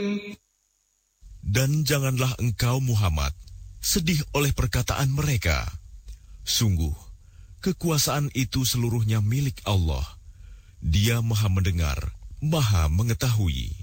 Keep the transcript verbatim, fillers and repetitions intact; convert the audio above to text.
Dan janganlah engkau Muhammad sedih oleh perkataan mereka. Sungguh, kekuasaan itu seluruhnya milik Allah. Dia Maha Mendengar, Maha Mengetahui.